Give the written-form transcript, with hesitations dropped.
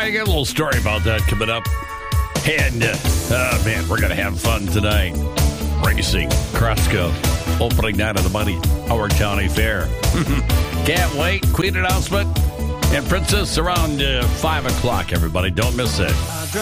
I got a little story about that coming up. And, man, we're going to have fun tonight. Racing, Cresco, opening night of the Mighty Howard County Fair. Can't wait. Queen announcement and Princess around 5 o'clock, everybody. Don't miss it.